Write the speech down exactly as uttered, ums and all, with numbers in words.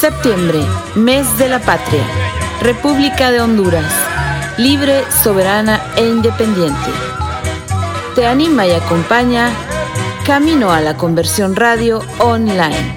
Septiembre, mes de la patria. República de Honduras, libre, soberana e independiente. Te anima y acompaña Camino a la Conversión Radio Online.